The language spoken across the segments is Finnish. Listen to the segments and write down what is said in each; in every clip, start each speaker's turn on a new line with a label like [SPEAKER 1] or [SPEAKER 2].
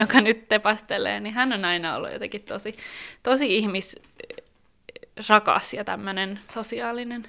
[SPEAKER 1] joka nyt tepastelee, niin hän on aina ollut jotenkin tosi ihmisrakas ja tämmöinen sosiaalinen.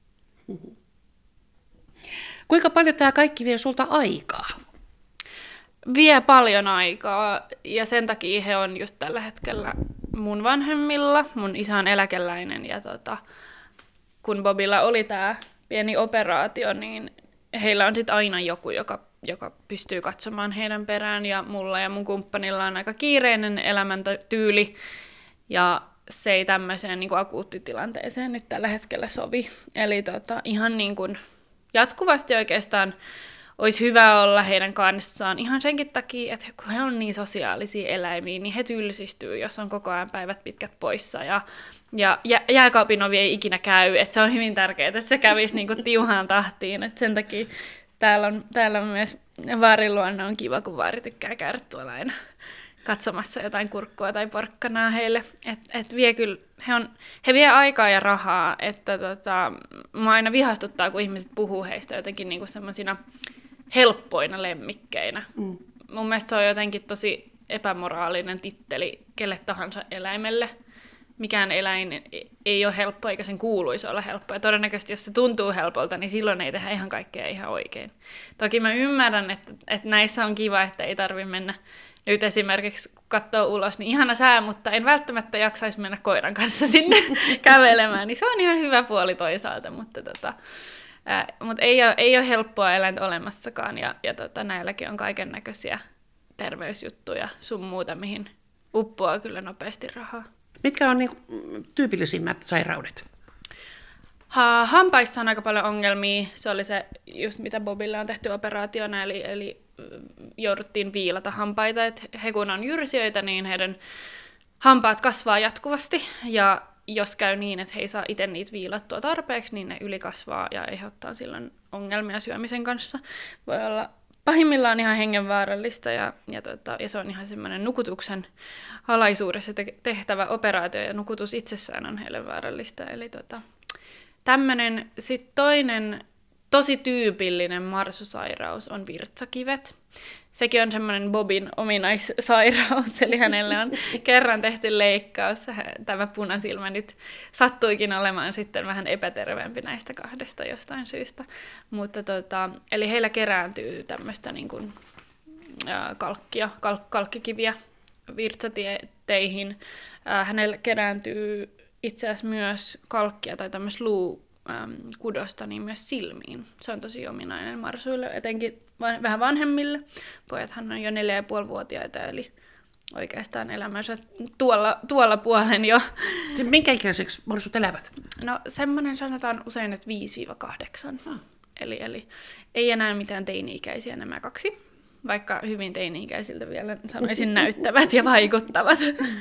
[SPEAKER 2] Kuinka paljon tämä kaikki vie sulta aikaa?
[SPEAKER 1] Vie paljon aikaa ja sen takia he on just tällä hetkellä mun vanhemmilla. Mun isä on eläkeläinen ja kun Bobilla oli tämä pieni operaatio, niin heillä on sitten aina joku, joka pystyy katsomaan heidän perään ja mulla ja mun kumppanilla on aika kiireinen elämäntyyli ja se ei tämmöiseen niin kuin akuuttitilanteeseen nyt tällä hetkellä sovi. Eli ihan niin kuin jatkuvasti oikeastaan olisi hyvä olla heidän kanssaan ihan senkin takia, että kun he on niin sosiaalisia eläimiä, niin he tylsistyy, jos on koko ajan päivät pitkät poissa. Ja jääkaapin ovi ei ikinä käy, että se on hyvin tärkeää, että se kävisi niin kuin tiuhaan tahtiin. Et sen takia täällä on myös Vaarin luona on kiva, kun Vaari tykkää käydä tuolla aina katsomassa jotain kurkkua tai porkkanaa heille. Et vie kyllä, he vie aikaa ja rahaa, että mua aina vihastuttaa, kun ihmiset puhuu heistä jotenkin niinku semmoisina helppoina lemmikkeinä. Mun mielestä se on jotenkin tosi epämoraalinen titteli kelle tahansa eläimelle. Mikään eläin ei ole helppo, eikä sen kuuluisi olla helppo. Ja todennäköisesti, jos se tuntuu helpolta, niin silloin ei tehdä ihan kaikkea ihan oikein. Toki mä ymmärrän, että näissä on kiva, että ei tarvitse mennä. Nyt esimerkiksi, kun katsoo ulos, niin ihana sää, mutta en välttämättä jaksaisi mennä koiran kanssa sinne kävelemään. Niin se on ihan hyvä puoli toisaalta, mutta ei ole helppoa eläintä olemassakaan. Ja näilläkin on kaiken näköisiä terveysjuttuja sun muuta, mihin uppoaa kyllä nopeasti rahaa.
[SPEAKER 2] Mitkä on niinku tyypillisimmät sairaudet?
[SPEAKER 1] Hampaissa on aika paljon ongelmia. Se oli se, just mitä Bobille on tehty operaationa, eli jouduttiin viilata hampaita. Et he kun on jyrsijöitä, niin heidän hampaat kasvaa jatkuvasti. Ja jos käy niin, että he ei saa itse niitä viilattua tarpeeksi, niin ne ylikasvaa ja aiheuttaa silloin ongelmia syömisen kanssa. Voi olla pahimmillaan ihan hengenvaarallista ja se on ihan semmoinen nukutuksen alaisuudessa tehtävä operaatio ja nukutus itsessään on heille vaarallista. Eli tämmöinen. Sitten toinen tosi tyypillinen marsusairaus on virtsakivet. Sekin on semmoinen Bobin ominaissairaus, eli hänelle on kerran tehty leikkaus. Tämä punasilmä nyt sattuikin olemaan sitten vähän epäterveempi näistä kahdesta jostain syystä. Mutta eli heillä kerääntyy tämmöistä niin kuin, kalkkikiviä virtsateihin. Hänellä kerääntyy itse asiassa myös kalkkia tai tämmöistä luukudosta niin myös silmiin. Se on tosi ominainen marsuille, etenkin vähän vanhemmille. Pojathan on jo 4,5-vuotiaita, eli oikeastaan elämänsä tuolla puolen jo.
[SPEAKER 2] Minkä ikäiseksi marsut elävät?
[SPEAKER 1] No semmoinen sanotaan usein, että 5-8. Eli ei enää mitään teini-ikäisiä nämä kaksi, vaikka hyvin teini-ikäisiltä vielä sanoisin näyttävät ja vaikuttavat.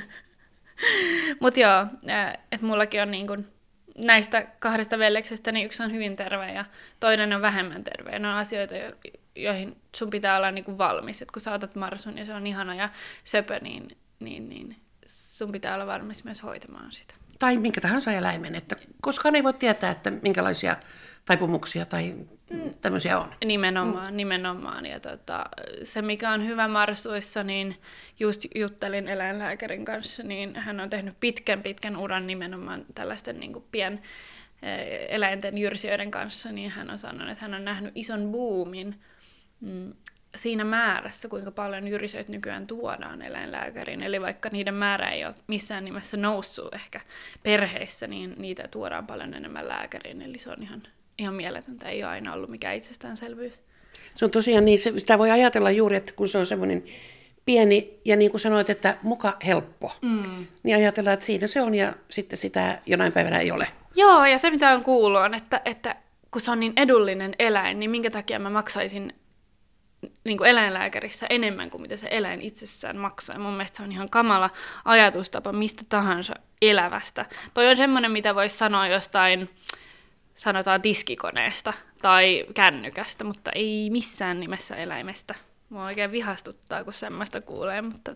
[SPEAKER 1] Mutta joo, että mullakin on niin kun näistä kahdesta veljeksestä, niin yksi on hyvin terve ja toinen on vähemmän terve. Ne on asioita, joihin sun pitää olla niin kuin valmis. Et kun sä otat marsun ja se on ihana ja söpö, niin sun pitää olla valmis myös hoitamaan sitä.
[SPEAKER 2] Tai minkä tahansa eläimen, että koskaan ei voi tietää, että minkälaisia taipumuksia tai tämmöisiä on.
[SPEAKER 1] Nimenomaan. Ja se, mikä on hyvä marsuissa, niin just juttelin eläinlääkärin kanssa, niin hän on tehnyt pitkän uran nimenomaan tällaisten niin kuin eläinten jyrsijöiden kanssa, niin hän on sanonut, että hän on nähnyt ison boomin siinä määrässä, kuinka paljon jyrsijöitä nykyään tuodaan eläinlääkäriin. Eli vaikka niiden määrä ei ole missään nimessä noussut ehkä perheissä, niin niitä tuodaan paljon enemmän lääkäriin. Eli se on ihan mieletöntä, ei ole aina ollut mikään itsestäänselvyys.
[SPEAKER 2] Se on tosiaan niin, sitä voi ajatella juuri, että kun se on semmoinen pieni ja niin kuin sanoit, että muka helppo, niin ajatellaan, että siinä se on ja sitten sitä jonain päivänä ei ole.
[SPEAKER 1] Joo, ja se mitä on kuullut on, että kun se on niin edullinen eläin, niin minkä takia mä maksaisin niin kuin eläinlääkärissä enemmän kuin mitä se eläin itsessään maksaa. Ja mun mielestä se on ihan kamala ajatustapa mistä tahansa elävästä. Toi on semmoinen, mitä voisi sanoa jostain, sanotaan tiskikoneesta tai kännykästä, mutta ei missään nimessä eläimestä. Mua oikein vihastuttaa, kun semmoista kuulee, mutta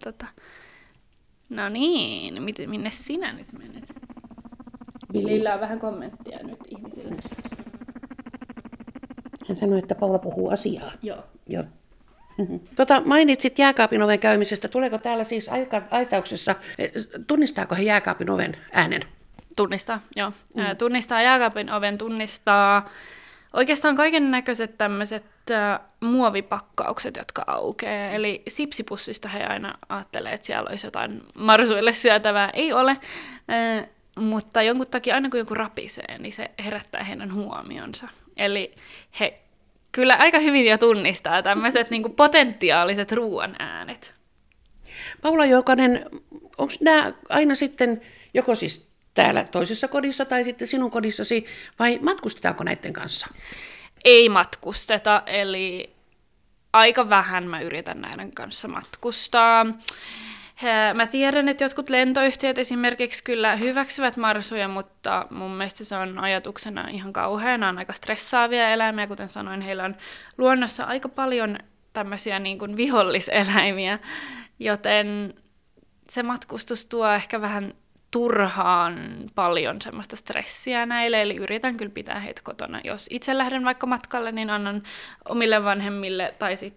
[SPEAKER 1] no niin, minne sinä nyt menet? Villillä on vähän kommenttia nyt ihmisille.
[SPEAKER 2] Hän sanoi, että Paula puhuu asiaa.
[SPEAKER 1] Joo.
[SPEAKER 2] Joo. Mainitsit jääkaapin oven käymisestä. Tuleeko täällä siis aitauksessa, tunnistaako he jääkaapin oven äänen?
[SPEAKER 1] Tunnistaa, joo. Tunnistaa jääkaapin oven, tunnistaa oikeastaan kaiken näköiset tämmöiset muovipakkaukset, jotka aukeaa. Eli sipsipussista he aina ajattelee, että siellä olisi jotain marsuille syötävää. Ei ole, mutta jonkun takia aina kun joku rapisee, niin se herättää heidän huomionsa. Eli he kyllä aika hyvin jo tunnistaa tämmöiset niin kuin potentiaaliset ruoan äänet.
[SPEAKER 2] Paula Joukanen, onko nämä aina sitten joko siis täällä toisessa kodissa tai sitten sinun kodissasi, vai matkustetaanko näiden kanssa?
[SPEAKER 1] Ei matkusteta, eli aika vähän mä yritän näiden kanssa matkustaa. Mä tiedän, että jotkut lentoyhtiöt esimerkiksi kyllä hyväksyvät marsuja, mutta mun mielestä se on ajatuksena ihan kauheana, on aika stressaavia eläimiä. Kuten sanoin, heillä on luonnossa aika paljon tämmöisiä niin kuin viholliseläimiä, joten se matkustus tuo ehkä vähän turhaan paljon semmoista stressiä näille, eli yritän kyllä pitää heitä kotona. Jos itse lähden vaikka matkalle, niin annan omille vanhemmille,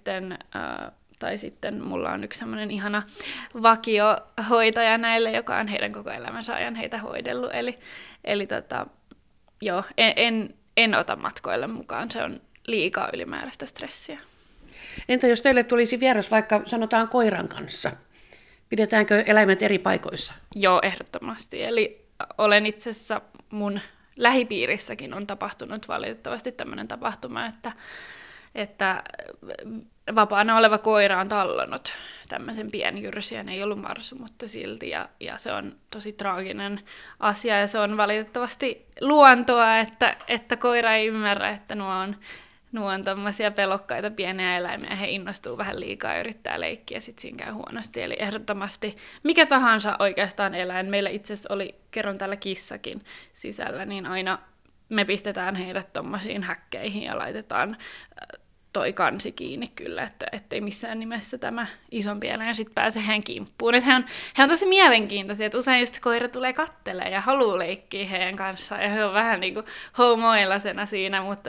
[SPEAKER 1] tai sitten mulla on yksi semmoinen ihana vakiohoitaja näille, joka on heidän koko elämänsä ajan heitä hoidellut. Eli joo, en ota matkoille mukaan, se on liikaa ylimääräistä stressiä.
[SPEAKER 2] Entä jos teille tulisi vieras vaikka sanotaan koiran kanssa? Pidetäänkö eläimet eri paikoissa?
[SPEAKER 1] Joo, ehdottomasti. Eli olen itse asiassa mun lähipiirissäkin on tapahtunut valitettavasti tämmöinen tapahtuma, että vapaana oleva koira on tallonnut tämmöisen pienjyrsijän, ei ollut marsu, mutta silti, ja se on tosi traaginen asia, ja se on valitettavasti luontoa, että koira ei ymmärrä, että nuo on tämmöisiä pelokkaita pieniä eläimiä, he innostuu vähän liikaa ja yrittää leikkiä, ja sitten siinä käy huonosti. Eli ehdottomasti mikä tahansa oikeastaan eläin, meillä itse asiassa oli kerran täällä kissakin sisällä, niin aina me pistetään heidät tommosiin häkkeihin ja laitetaan toi kansi kiinni kyllä, että ettei missään nimessä tämä isompi eläin sitten pääse heidän kimppuun. He on tosi mielenkiintoisia, että usein just koira tulee kattelemaan ja haluaa leikkiä heidän kanssaan, ja he on vähän niin kuin homoilasena siinä, mutta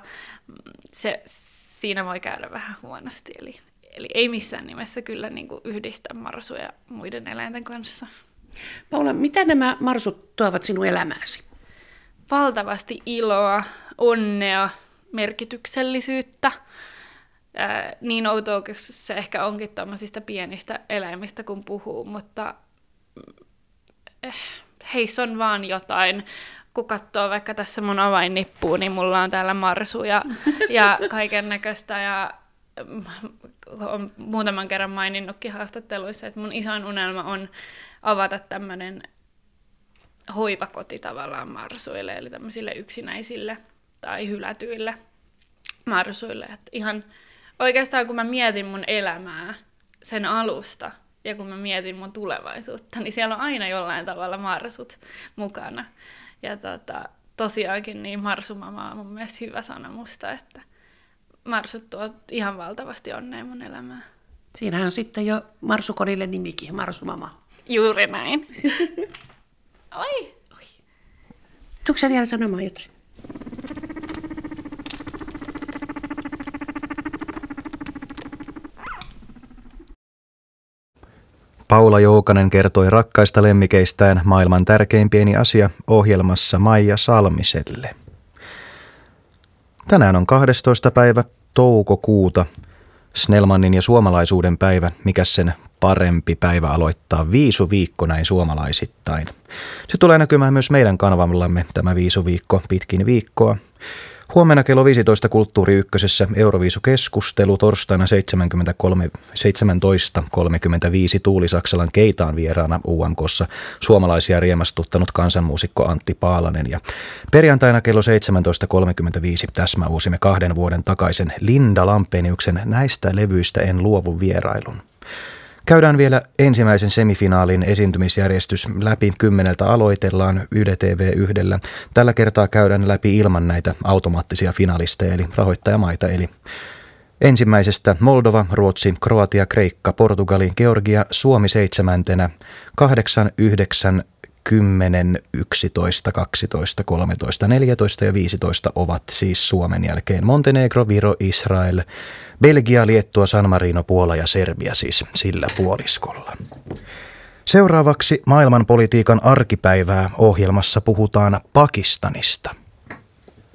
[SPEAKER 1] siinä voi käydä vähän huonosti. Eli ei missään nimessä kyllä niin kuin yhdistä marsuja muiden eläinten kanssa.
[SPEAKER 2] Paula, mitä nämä marsut tuovat sinun elämääsi?
[SPEAKER 1] Valtavasti iloa, onnea, merkityksellisyyttä. Niin outoa, kun se ehkä onkin tämmöisistä pienistä eläimistä, kun puhuu, mutta heissä on vaan jotain. Kun katsoo vaikka tässä mun avainnippuun, niin mulla on täällä marsu ja kaiken näköistä. Ja olen muutaman kerran maininnutkin haastatteluissa, että mun isoin unelma on avata tämmöinen hoivakoti tavallaan marsuille, eli tämmöisille yksinäisille tai hylätyille marsuille. Että ihan oikeastaan kun mä mietin mun elämää sen alusta ja kun mä mietin mun tulevaisuutta, niin siellä on aina jollain tavalla marsut mukana. Ja tosiaankin niin marsumama on mun mielestä hyvä sana musta, että marsut tuo ihan valtavasti onnea mun elämään.
[SPEAKER 2] Siinähän on sitten jo marsukodille nimikin, marsumama.
[SPEAKER 1] Juuri näin. Oi.
[SPEAKER 2] Tuutko sä vielä sanomaan jotain?
[SPEAKER 3] Paula Joukanen kertoi rakkaista lemmikeistään Maailman tärkein pieni asia -ohjelmassa Maija Salmiselle. Tänään on 12. päivä toukokuuta, Snellmanin ja suomalaisuuden päivä, mikä sen parempi päivä aloittaa viisuviikko näin suomalaisittain. Se tulee näkymään myös meidän kanavallamme tämä viisuviikko pitkin viikkoa. Huomenna kello 15 Kulttuuri Ykkösessä Euroviisukeskustelu, torstaina 17.35 Tuuli Saksalan Keitaan vieraana UMK:ssa suomalaisia riemastuttanut kansanmuusikko Antti Paalanen. Ja perjantaina kello 17.35 täsmäuusimme 2 vuoden takaisen Linda Lampeniuksen Näistä levyistä en luovu -vierailun. Käydään vielä ensimmäisen semifinaalin esiintymisjärjestys läpi, 10 aloitellaan Yle TV1. Tällä kertaa käydään läpi ilman näitä automaattisia finalisteja eli rahoittajamaita. Eli ensimmäisestä Moldova, Ruotsi, Kroatia, Kreikka, Portugali, Georgia, Suomi 7, 8, 9, 10, 11, 12, 13, 14 ja 15 ovat siis Suomen jälkeen Montenegro, Viro, Israel, Belgia, Liettua, San Marino, Puola ja Serbia siis sillä puoliskolla. Seuraavaksi maailmanpolitiikan arkipäivää ohjelmassa puhutaan Pakistanista.